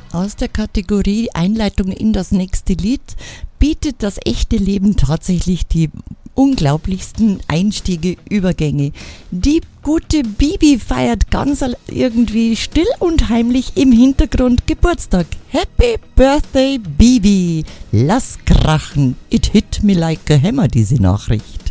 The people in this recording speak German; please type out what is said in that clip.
Aus der Kategorie Einleitung in das nächste Lied bietet das echte Leben tatsächlich die unglaublichsten Einstiege, Übergänge. Die gute Bibi feiert ganz irgendwie still und heimlich im Hintergrund Geburtstag. Happy Birthday, Bibi! Lass krachen! It hit me like a hammer, diese Nachricht.